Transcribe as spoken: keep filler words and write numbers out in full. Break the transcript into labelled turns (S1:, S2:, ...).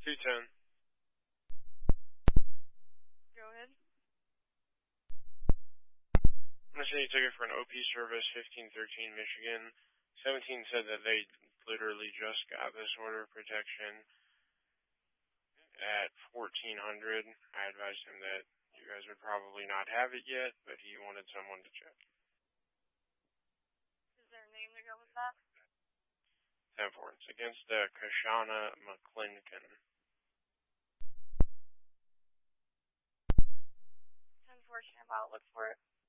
S1: two ten.
S2: Go ahead.
S1: I'm going to send you a ticket for an O P service, fifteen thirteen Michigan. seventeen said that they literally just got this order of protection at fourteen hundred. I advised him that you guys would probably not have it yet, but he wanted someone to check.
S2: Is there a name to go with that?
S1: ten four. It's against uh, Kashana McClinkin.
S2: ten four, stand by, look for it.